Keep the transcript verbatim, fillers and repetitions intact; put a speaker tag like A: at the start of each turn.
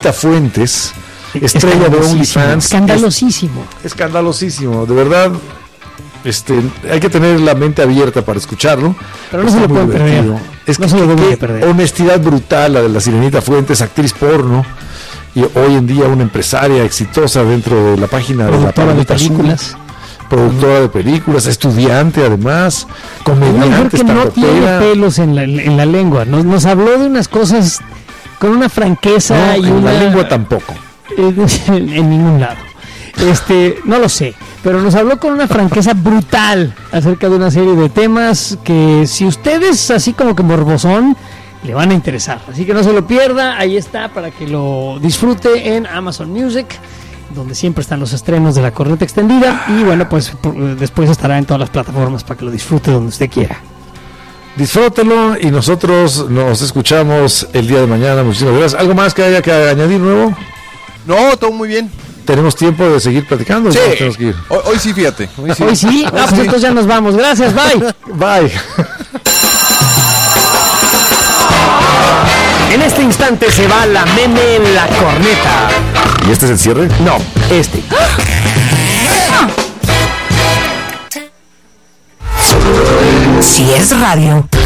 A: Sirenita Fuentes, estrella de OnlyFans.
B: Escandalosísimo.
A: Es, escandalosísimo, de verdad. Este, hay que tener la mente abierta para escucharlo.
B: Pero no se lo pueden perder.
A: Es
B: no
A: que,
B: se lo deben
A: que
B: perder.
A: Honestidad brutal la de la Sirenita Fuentes, actriz porno. Y hoy en día una empresaria exitosa dentro de la página
B: productora
A: de la
B: de películas.
A: Productora de películas, estudiante además,
B: Una mujer
A: comediante,
B: que no tiene
A: estandopera.
B: pelos en la, en la lengua. Nos, nos habló de unas cosas con una franqueza
A: No,
B: y
A: en
B: una...
A: la lengua tampoco.
B: En, en ningún lado. Este, no lo sé, pero nos habló con una franqueza brutal acerca de una serie de temas que si ustedes así como que morbosón le van a interesar. Así que no se lo pierda, ahí está para que lo disfrute en Amazon Music, donde siempre están los estrenos de La Corneta Extendida, y bueno, pues por, después estará en todas las plataformas para que lo disfrute donde usted quiera.
A: Disfrútelo y nosotros nos escuchamos el día de mañana. Muchísimas gracias. ¿Algo más que haya que añadir nuevo?
C: No, todo muy bien.
A: ¿Tenemos tiempo de seguir platicando?
C: Sí.
A: ¿O tenemos que ir?
C: Hoy, hoy sí, fíjate.
A: Hoy sí.
B: Hoy sí, ah, pues entonces ya nos vamos. Gracias, bye.
A: Bye.
B: En este instante se va la meme en La Corneta.
A: ¿Y este es el cierre?
B: No, este.
D: Si es radio,